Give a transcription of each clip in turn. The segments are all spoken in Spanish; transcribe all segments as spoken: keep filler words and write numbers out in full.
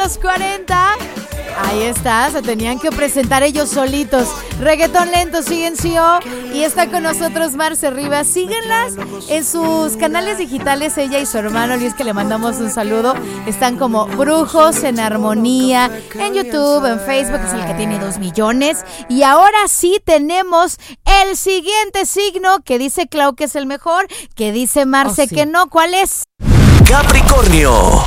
los cuarenta. Ahí está, se tenían que presentar ellos solitos. Reggaetón lento, siguen C O. Y está con nosotros Marce Rivas. Síguenlas en sus canales digitales, ella y su hermano Luis, que le mandamos un saludo. Están como Brujos en Armonía en YouTube, en Facebook, es el que tiene dos millones. Y ahora sí tenemos el siguiente signo que dice Clau que es el mejor, que dice Marce oh, sí. que no. ¿Cuál es? Capricornio.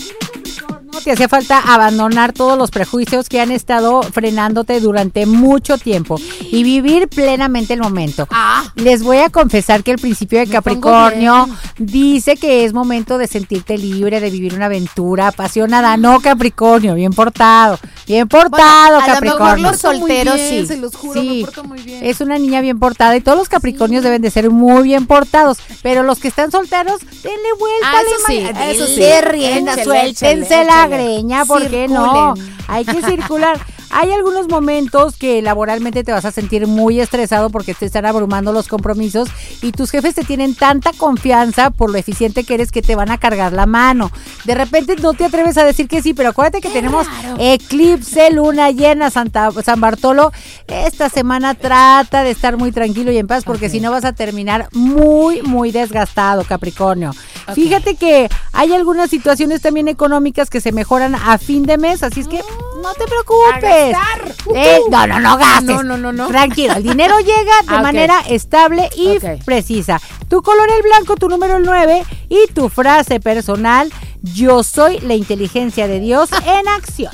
Te hacía falta abandonar todos los prejuicios que han estado frenándote durante mucho tiempo y vivir plenamente el momento. Ah, Les voy a confesar que el principio de Capricornio dice que es momento de sentirte libre, de vivir una aventura apasionada. No, Capricornio, bien portado, bien portado, bueno, Capricornio. A lo mejor los solteros bien, sí. Se los juro, sí, me porto muy bien. Es una niña bien portada y todos los Capricornios sí. deben de ser muy bien portados, pero los que están solteros, denle vuelta ah, a la eso sí, imagen. eso sí. De rienda, suéltense la greña, ¿por qué no? Hay que circular. Hay algunos momentos que laboralmente te vas a sentir muy estresado porque te están abrumando los compromisos y tus jefes te tienen tanta confianza por lo eficiente que eres que te van a cargar la mano. De repente no te atreves a decir que sí, pero acuérdate que Qué tenemos raro. eclipse, luna llena, Santa, San Bartolo. Esta semana trata de estar muy tranquilo y en paz porque okay. si no vas a terminar muy, muy desgastado, Capricornio. Okay. Fíjate que hay algunas situaciones también económicas que se mejoran a fin de mes, así es que no te preocupes. Uh-huh. Eh, no, no, no gastes. No, no, no, no. Tranquilo, el dinero llega de ah, manera okay. estable y okay. precisa. Tu color el blanco, tu número el nueve y tu frase personal, yo soy la inteligencia de Dios en acción.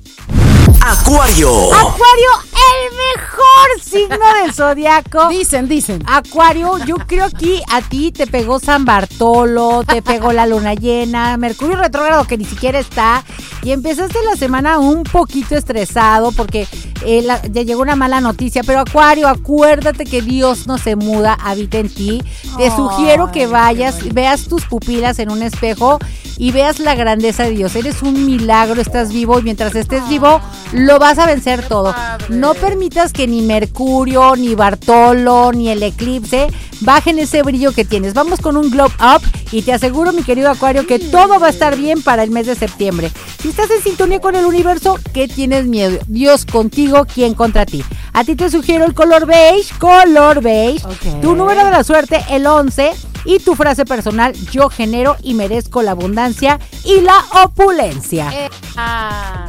Acuario. Acuario, el mejor signo del zodiaco. Dicen, dicen. Acuario, yo creo que a ti te pegó San Bartolo, te pegó la luna llena, Mercurio retrógrado que ni siquiera está, y empezaste la semana un poquito estresado porque eh, la, ya llegó una mala noticia, pero Acuario, acuérdate que Dios no se muda, habita en ti. Te oh, sugiero que vayas, veas tus pupilas en un espejo y veas la grandeza de Dios. Eres un milagro, estás vivo y mientras estés vivo lo vas a vencer todo. No permitas que ni Mercurio, ni Bartolo, ni el eclipse bajen ese brillo que tienes. Vamos con un glow up y te aseguro, mi querido Acuario, que todo va a estar bien para el mes de septiembre. Si estás en sintonía con el universo, ¿qué tienes miedo? Dios contigo, ¿quién contra ti? A ti te sugiero el color beige, color beige. Okay. Tu número de la suerte, el once. Y tu frase personal, yo genero y merezco la abundancia y la opulencia. Eh, ah.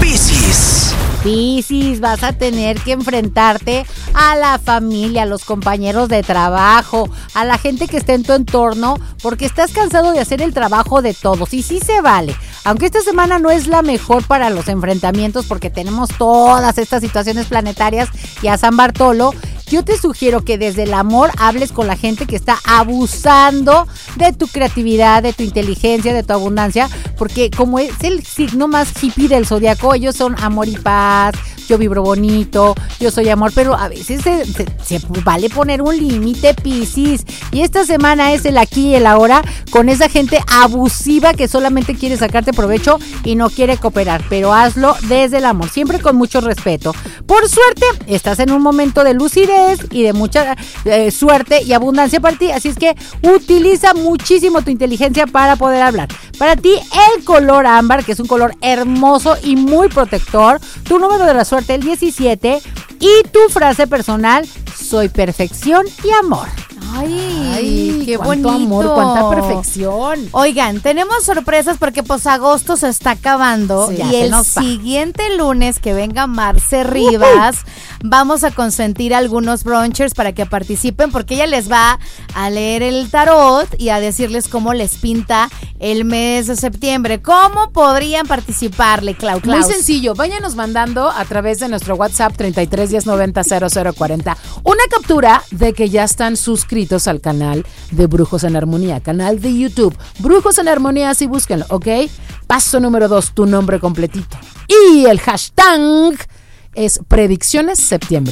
Piscis. Piscis, vas a tener que enfrentarte a la familia, a los compañeros de trabajo, a la gente que está en tu entorno, porque estás cansado de hacer el trabajo de todos. Y sí se vale. Aunque esta semana no es la mejor para los enfrentamientos, porque tenemos todas estas situaciones planetarias y a San Bartolo, yo te sugiero que desde el amor hables con la gente que está abusando de tu creatividad, de tu inteligencia, de tu abundancia, porque como es el signo más hippie del zodiaco, ellos son amor y paz, yo vibro bonito, yo soy amor, pero a veces se, se, se vale poner un límite, Piscis. Y esta semana es el aquí y el ahora con esa gente abusiva que solamente quiere sacarte provecho y no quiere cooperar, pero hazlo desde el amor, siempre con mucho respeto. Por suerte, estás en un momento de lucidez y de mucha eh, suerte y abundancia para ti, así es que utiliza muchísimo tu inteligencia para poder hablar. Para ti, el color ámbar, que es un color hermoso y muy protector, tu número de la suerte, el diecisiete, y tu frase personal, soy perfección y amor. Ay, Ay, qué cuánto bonito. amor, cuánta perfección. Oigan, tenemos sorpresas porque pues agosto se está acabando sí, y el siguiente lunes que venga Marce Rivas, uh-huh. vamos a consentir algunos brunchers para que participen porque ella les va a leer el tarot y a decirles cómo les pinta el mes de septiembre. ¿Cómo podrían participarle, Clau Claus? Muy sencillo, váyanos mandando a través de nuestro WhatsApp treinta y tres, diez, noventa, cero cero cuarenta una captura de que ya están suscritos al canal de Brujos en Armonía, canal de YouTube, Brujos en Armonía, así búsquenlo, ¿ok? Paso número dos, tu nombre completito. Y el hashtag es Predicciones Septiembre.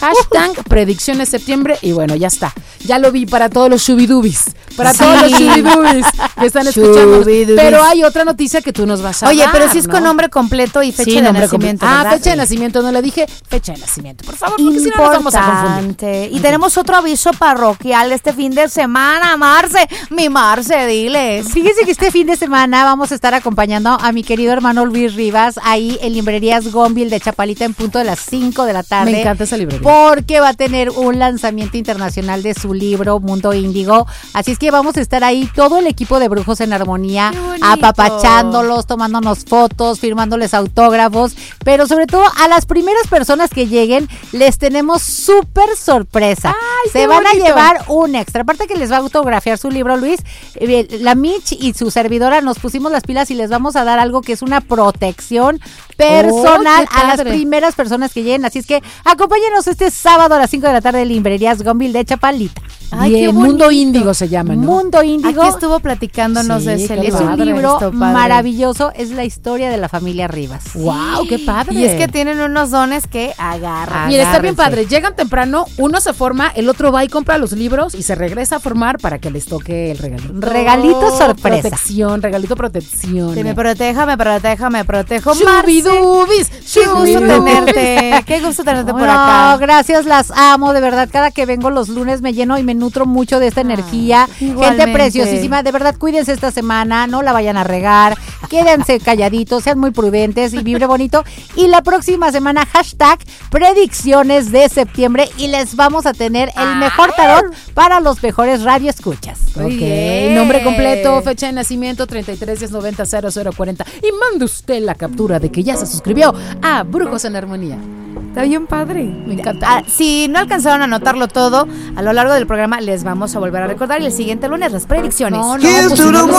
Hashtag predicciones septiembre y bueno, ya está. Ya lo vi para todos los shubidubis. Para sí. todos los shubidubis que están escuchando. Pero hay otra noticia que tú nos vas a Oye, dar, pero si es ¿no? con nombre completo y fecha sí, de nacimiento. Ah, ¿verdad? fecha de nacimiento, no le dije fecha de nacimiento, por favor, porque si no nos vamos a confundir. Y okay. tenemos otro aviso parroquial este fin de semana, Marce. Mi Marce, diles. Fíjense que este fin de semana vamos a estar acompañando a mi querido hermano Luis Rivas ahí en Librerías Gonville de Chapalita en punto de las cinco de la tarde. Me encanta esa librería. Porque va a tener un lanzamiento internacional de su libro Mundo Índigo. Así es que vamos a estar ahí todo el equipo de Brujos en Armonía, apapachándolos, tomándonos fotos, firmándoles autógrafos, pero sobre todo a las primeras personas que lleguen les tenemos súper sorpresa. Ay, se van bonito. a llevar un extra, aparte que les va a autografiar su libro Luis, eh, la Mitch y su servidora nos pusimos las pilas y les vamos a dar algo que es una protección personal oh, a las primeras personas que lleguen, así es que acompáñenos este sábado a las cinco de la tarde en Librerías Gonville de Chapalita. Ay, Bien, qué Mundo Índigo se llama, ¿no? Mundo Índigo. Aquí estuvo platicándonos sí, de ese libro. Es un libro maravilloso, es la historia de la familia Rivas. ¡Wow! Sí. ¡Qué padre! Y es que tienen unos dones que agarran. Mira, está bien padre. Llegan temprano, uno se forma, el otro va y compra los libros y se regresa a formar para que les toque el regalito. Regalito oh, sorpresa. Protección, regalito protección. Que me proteja, me proteja, me protejo. Shubidubis, qué gusto tenerte. Qué gusto tenerte no, por acá. Gracias, las amo, de verdad. Cada que vengo los lunes me lleno y me nutro mucho de esta energía. Igualmente. Gente preciosísima. De verdad, cuídense esta semana, no la vayan a regar. Quédense calladitos, sean muy prudentes y vibre bonito. Y la próxima semana, hashtag predicciones de septiembre y les vamos a tener el mejor tarot para los mejores radioescuchas. Ok, nombre completo, fecha de nacimiento, treinta y tres, diez, noventa, cero cero cuarenta. Y mande usted la captura de que ya se suscribió a Brujos en Armonía. Está bien padre. Me encanta. Ah, si no alcanzaron a anotarlo todo, a lo largo del programa les vamos a volver a recordar y el siguiente lunes las predicciones. No, no, pues,